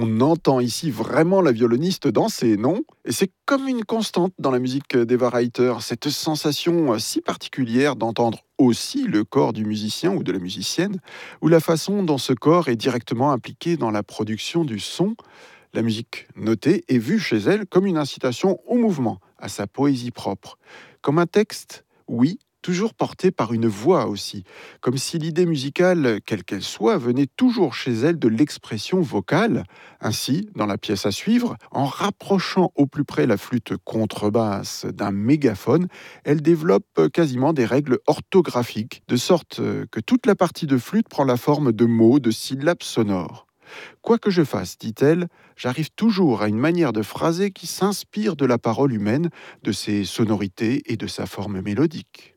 On entend ici vraiment la violoniste danser, non? Et c'est comme une constante dans la musique d'Eva Reiter, cette sensation si particulière d'entendre aussi le corps du musicien ou de la musicienne, ou la façon dont ce corps est directement impliqué dans la production du son. La musique notée est vue chez elle comme une incitation au mouvement, à sa poésie propre. Comme un texte, oui, toujours porté par une voix aussi. Comme si l'idée musicale, quelle qu'elle soit, venait toujours chez elle de l'expression vocale. Ainsi, dans la pièce à suivre, en rapprochant au plus près la flûte contrebasse d'un mégaphone, elle développe quasiment des règles orthographiques, de sorte que toute la partie de flûte prend la forme de mots, de syllabes sonores. Quoi que je fasse, dit-elle, j'arrive toujours à une manière de phraser qui s'inspire de la parole humaine, de ses sonorités et de sa forme mélodique.